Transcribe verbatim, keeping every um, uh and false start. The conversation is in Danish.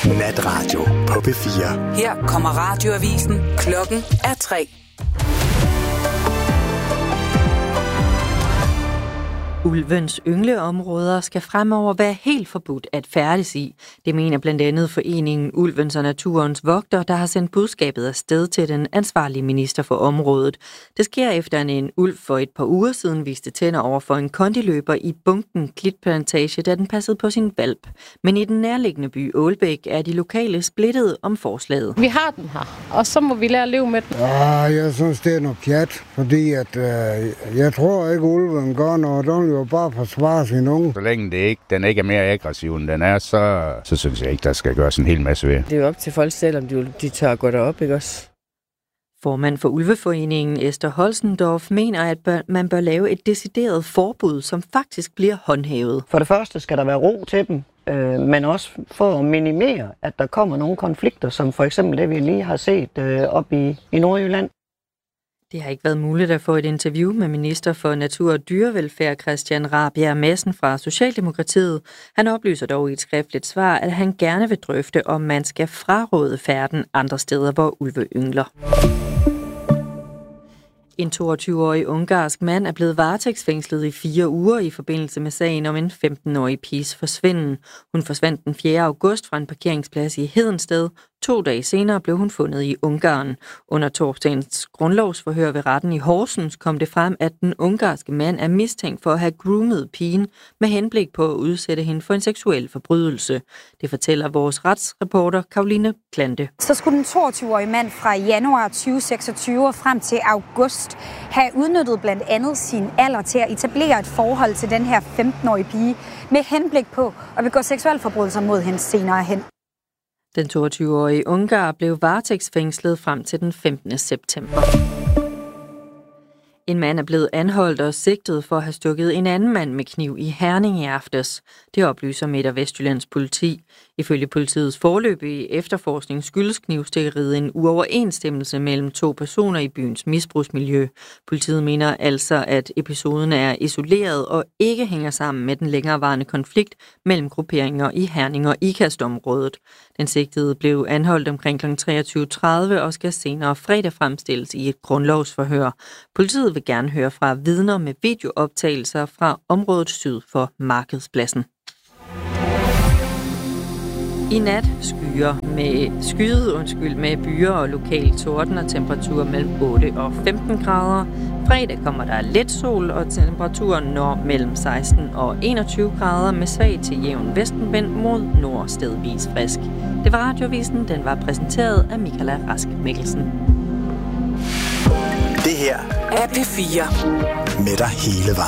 Natradio på P fire. Her kommer radioavisen. Klokken er tre. Ulvens yngleområder skal fremover være helt forbudt at færdes i. Det mener blandt andet foreningen Ulvens og Naturens Vogter, der har sendt budskabet afsted til den ansvarlige minister for området. Det sker efter en, en ulv for et par uger siden viste tænder over for en kondiløber i Bunken Klitplantage, da den passede på sin hvalp. Men i den nærliggende by Ålbæk er de lokale splittet om forslaget. Vi har den her, og så må vi lære at leve med den. Ja, jeg synes, det er noget pjat, fordi at, øh, jeg tror ikke, ulven gør noget. Den jo bare forsvare sin unge. Så længe det ikke, den ikke er mere aggressiv, end den er, så, så synes jeg ikke, der skal gøres en hel masse ved. Det er jo op til folk selv, om de, de tør gå derop, ikke også? Formand for Ulveforeningen Esther Holzendorf mener, at bør, man bør lave et decideret forbud, som faktisk bliver håndhævet. For det første skal der være ro til dem, øh, men også for at minimere, at der kommer nogle konflikter, som for eksempel det, vi lige har set øh, op i, i Nordjylland. Det har ikke været muligt at få et interview med minister for Natur og Dyrevelfærd Christian Rabjerg Madsen fra Socialdemokratiet. Han oplyser dog i et skriftligt svar, at han gerne vil drøfte, om man skal fraråde færden andre steder, hvor ulve yngler. En toogtyve-årig ungarsk mand er blevet varetægtsfængslet i fire uger i forbindelse med sagen om en femten-årig piges forsvinden. Hun forsvandt den fjerde august fra en parkeringsplads i Hedensted. To dage senere blev hun fundet i Ungarn. Under torsdagens grundlovsforhør ved retten i Horsens kom det frem, at den ungarske mand er mistænkt for at have groomet pigen med henblik på at udsætte hende for en seksuel forbrydelse. Det fortæller vores retsreporter Karoline Klante. Så skulle den toogtyve-årige mand fra januar tyve seksogtyve og frem til august have udnyttet blandt andet sin alder til at etablere et forhold til den her femten-årige pige med henblik på at begå seksuelle forbrydelser mod hende senere hen. Den toogtyve-årige ungar blev varetægtsfængslet frem til den femtende september. En mand er blevet anholdt og sigtet for at have stukket en anden mand med kniv i Herning i aftes. Det oplyser Midt- og Vestjyllands politi. Ifølge politiets foreløbige efterforskning skyldes knivstikkeriet en uoverensstemmelse mellem to personer i byens misbrugsmiljø. Politiet mener altså, at episoden er isoleret og ikke hænger sammen med den længerevarende konflikt mellem grupperinger i Herning og Ikast-området. Den sigtede blev anholdt omkring kl. treogtyve tredive og skal senere fredag fremstilles i et grundlovsforhør. Politiet vil gerne høre fra vidner med videooptagelser fra området syd for Markedspladsen. I nat skyer med skyet undskyld med byer og lokal torden og temperatur mellem otte og femten grader. Fredag kommer der lidt sol, og temperaturen når mellem seksten og enogtyve grader med svag til jævn vestenvind mod nord stedvis frisk. Det var Radioavisen, den var præsenteret af Michaela Rask Mikkelsen. Det her er P fire. Med dig hele vejen.